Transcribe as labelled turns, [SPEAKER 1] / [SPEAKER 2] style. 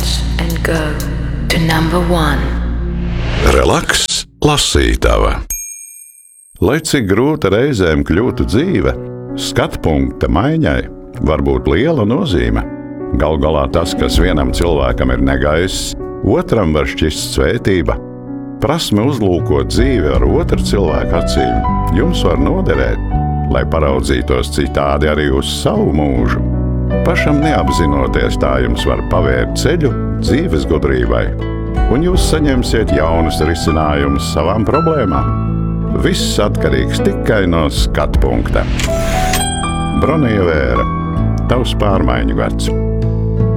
[SPEAKER 1] touch and go to number one.
[SPEAKER 2] Relaks lasītava. Lai cik grūta reizēm kļūtu dzīve, skatpunkta maiņai var būt liela nozīme. Galu galā tas, kas vienam cilvēkam ir negaiss, otram var šķist svētība. Prasme uzlūkot dzīvi ar otru cilvēku acīm jums var noderēt, lai paraudzītos citādi arī uz savu mūžu. Pašam neapzinoties, tā jums var pavērt ceļu dzīves gudrībai, un jūs saņemsiet jaunus risinājumus savām problēmām. Viss atkarīgs tikai no skatpunkta. Bronija Vēra, tavs pārmaiņu gads.